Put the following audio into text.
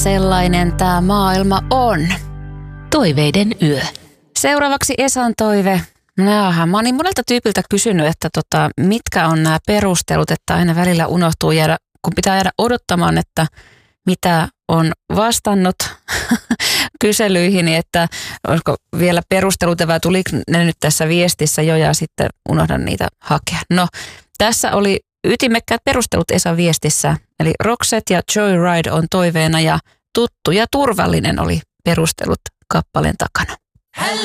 Sellainen tämä maailma on. Toiveiden yö. Seuraavaksi Esan toive. Mä oon niin monelta tyypiltä kysynyt, että mitkä on nämä perustelut, että aina välillä unohtuu kun pitää jäädä odottamaan, että mitä on vastannut kyselyihin, että olisiko vielä perusteluita vai tuliko ne nyt tässä viestissä jo ja sitten unohdan niitä hakea. No, tässä oli ytimekkäät perustelut Esan viestissä, eli Roxette ja Joyride on toiveena ja tuttu ja turvallinen oli perustelut kappaleen takana.